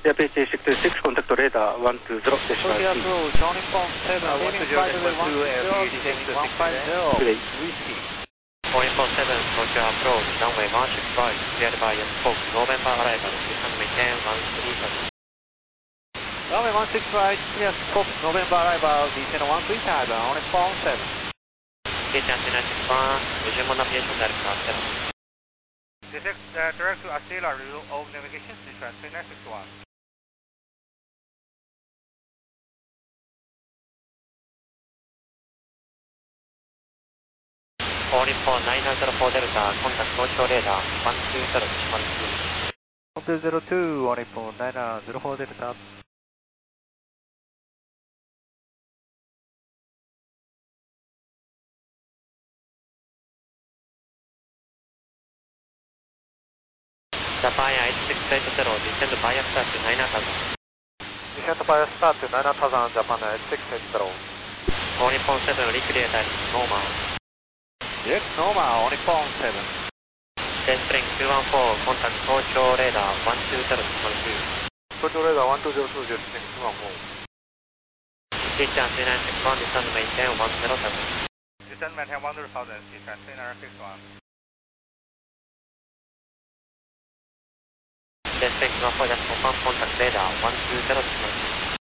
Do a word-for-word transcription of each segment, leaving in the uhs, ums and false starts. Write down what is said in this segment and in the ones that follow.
Air P H six two six, contact radar one two zero, decimal Tokyo two. approach, Nippon seven, Uh, leaving one two zero, flight level decimal two, Air one P H six six one five zero, Great. whiskey. Nippon seven, Tokyo approach, runway one six five, cleared by Fox, November arrival, descend maintain one three seven. Runway one six five, clear Fox, November arrival, descend one three five, Nippon seven. K T nine six one, visual navigation direct after. This is uh, direct to Astela, review of navigation, Sichuan three nine six one. Nippon nine zero four Delta, contact Tokyo radar one two zero, decimal two. one two zero two, Nippon nine zero four Delta. Japan eight six eight zero, descend via start to nine thousand. Descent via start to nine thousand, Japan eight six eight zero. Nippon seven, reclear direct, normal. Yes, normal, Nippon seven. Spring two one four, contact Tokyo radar one two zero, decimal two. Tokyo radar one two zero two, Spring two one four. K T three nine six one, descend maintain one zero seven. Descend maintain one zero thousand, Sichuan three nine six one. Spring two one four, just confirm contact radar one two zero, decimal two.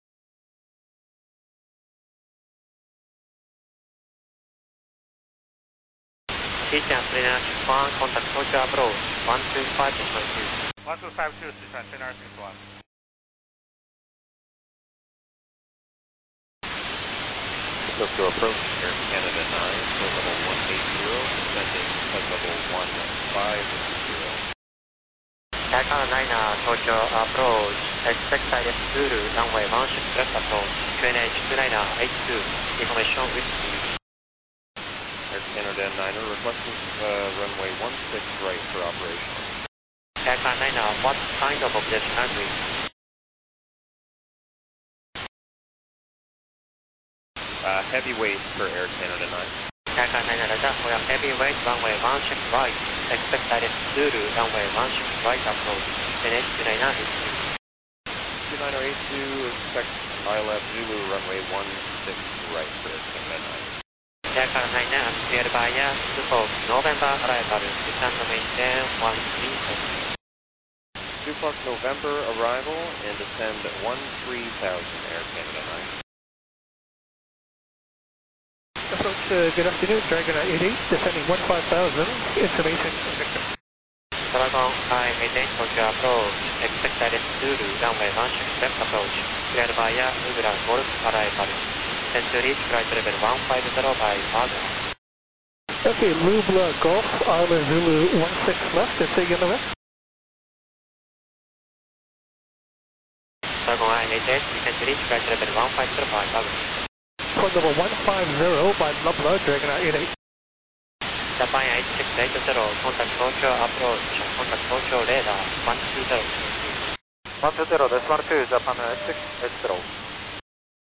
K T three nine six one, contact Tokyo approach one two five, decimal two. one two five two, Sichuan three nine six one. Tokyo approach, Air Canada nine, flight level one eight zero, descending flight level one five zero. Air Canada nine, Tokyo approach, expect direct Zulu, runway one six left approach, Q N H two nine eight two, information with Air Canada nine, requesting uh, runway one six right for operation. Air Canada nine, what kind of object can we? Uh, heavyweight for Air Canada nine. Air Canada nine, radar for heavyweight, runway one six right, expect direct Zulu, runway one six right approach, Q N H two nine eight two. two nine eight two, expect I L F Zulu, runway one six right for Air Canada nine. Air Canada nine, cleared by Fox, November arrival, descend maintain one three seven. two Fox November arrival and descend one three thousand, Air Canada nine. Approach, uh, good afternoon, Dragon eight eight, descending one five thousand, information Victor. Dragon five eight eight, Tokyo approach, expect direct Zulu, runway one six left approach, cleared by Ubra Golf arrival, descend to reach flight level one five zero by Fargo. Okay, Lubla Golf, Island Zulu one six left, and say again the rest. Dragon eight eight, descend to reach flight level one five zero by Fargo. Flight level one five zero by Lubla, Dragon eight eight. Japan eight six eight zero, contact Tokyo approach, contact Tokyo radar one two zero. one two zero, decimal two, Japan eight six eight zero.